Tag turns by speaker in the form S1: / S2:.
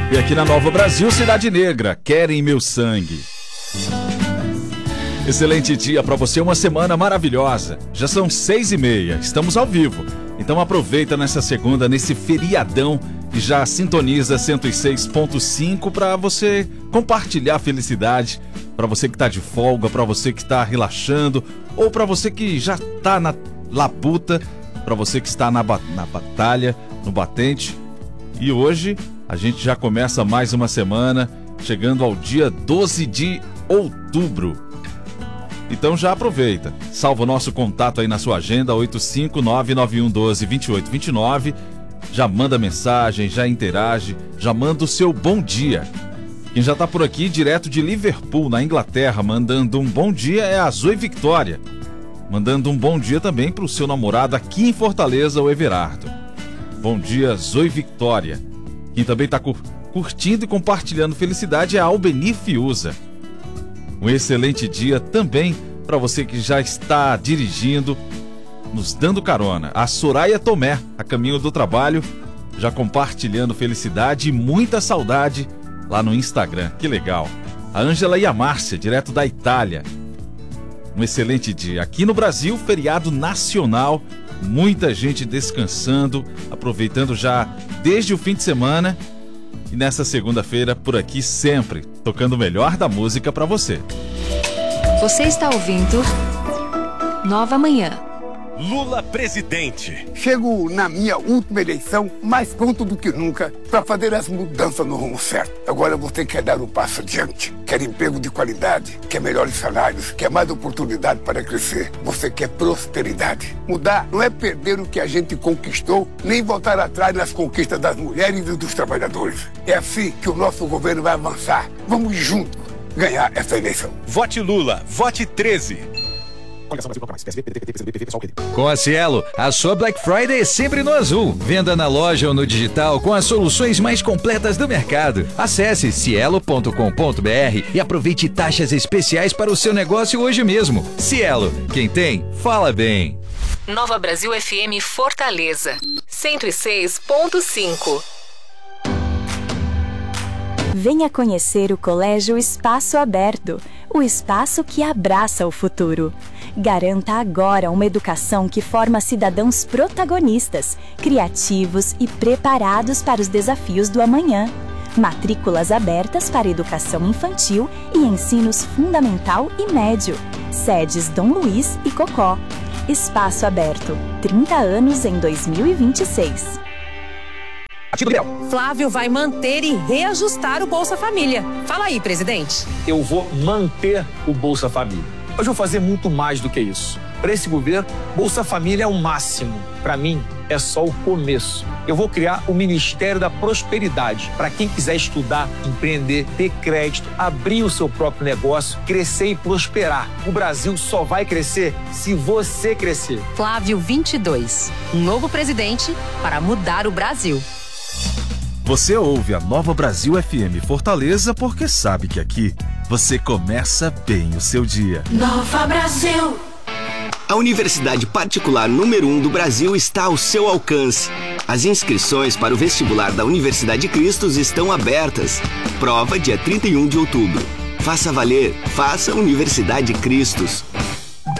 S1: E aqui na Nova Brasil, Cidade Negra, querem meu sangue. Excelente dia para você, uma semana maravilhosa. Já são 6h30, estamos ao vivo. Então aproveita nessa segunda, nesse feriadão, e já sintoniza 106.5 para você compartilhar a felicidade, para você que está de folga, para você que está relaxando, ou para você que já está na labuta, para você que está na batalha, no batente. E hoje a gente já começa mais uma semana, chegando ao dia 12 de outubro. Então já aproveita, salva o nosso contato aí na sua agenda, 85991122829, já manda mensagem, já interage, já manda o seu bom dia. Quem já tá por aqui, direto de Liverpool, na Inglaterra, mandando um bom dia é a Zoe Victoria. Mandando um bom dia também pro seu namorado aqui em Fortaleza, o Everardo. Bom dia, Zoe Victoria. Quem também tá curtindo e compartilhando felicidade é a Albeni Fiuza. Um excelente dia também para você que já está dirigindo, nos dando carona. A Soraya Tomé, a caminho do trabalho, já compartilhando felicidade e muita saudade lá no Instagram. Que legal. A Ângela e a Márcia, direto da Itália. Um excelente dia. Aqui no Brasil, feriado nacional, muita gente descansando, aproveitando já desde o fim de semana. E nessa segunda-feira, por aqui sempre, tocando o melhor da música pra você.
S2: Você está ouvindo Nova Manhã.
S3: Lula presidente.
S4: Chego na minha última eleição mais pronto do que nunca para fazer as mudanças no rumo certo. Agora você quer dar um passo adiante, quer emprego de qualidade, quer melhores salários, quer mais oportunidade para crescer. Você quer prosperidade. Mudar não é perder o que a gente conquistou, nem voltar atrás nas conquistas das mulheres e dos trabalhadores. É assim que o nosso governo vai avançar. Vamos juntos ganhar essa eleição.
S3: Vote Lula, vote 13.
S5: Com a Cielo, a sua Black Friday é sempre no azul. Venda na loja ou no digital com as soluções mais completas do mercado. Acesse cielo.com.br e aproveite taxas especiais para o seu negócio hoje mesmo. Cielo, quem tem, fala bem.
S2: Nova Brasil FM Fortaleza, 106.5.
S6: Venha conhecer o Colégio Espaço Aberto, o espaço que abraça o futuro. Garanta agora uma educação que forma cidadãos protagonistas, criativos e preparados para os desafios do amanhã. Matrículas abertas para educação infantil e ensinos fundamental e médio. Sedes Dom Luiz e Cocó. Espaço Aberto, 30 anos em 2026.
S7: Flávio vai manter e reajustar o Bolsa Família. Fala aí, presidente.
S8: Eu vou manter o Bolsa Família. Mas vou fazer muito mais do que isso. Para esse governo, Bolsa Família é o máximo. Para mim, é só o começo. Eu vou criar o Ministério da Prosperidade para quem quiser estudar, empreender, ter crédito, abrir o seu próprio negócio, crescer e prosperar. O Brasil só vai crescer se você crescer.
S7: Flávio 22, um novo presidente para mudar o Brasil.
S1: Você ouve a Nova Brasil FM Fortaleza porque sabe que aqui você começa bem o seu dia.
S2: Nova Brasil.
S9: A Universidade Particular número 1 do Brasil está ao seu alcance. As inscrições para o vestibular da Universidade Cristos estão abertas. Prova dia 31 de outubro. Faça valer, faça Universidade Cristos.